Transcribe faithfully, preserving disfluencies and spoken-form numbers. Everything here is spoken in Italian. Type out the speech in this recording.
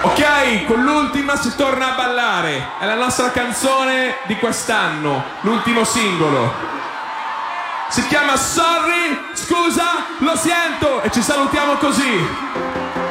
Ok, con l'ultima si torna a ballare. È la nostra canzone di quest'anno, l'ultimo singolo. Si chiama Sorry, scusa, lo sento, e ci salutiamo così.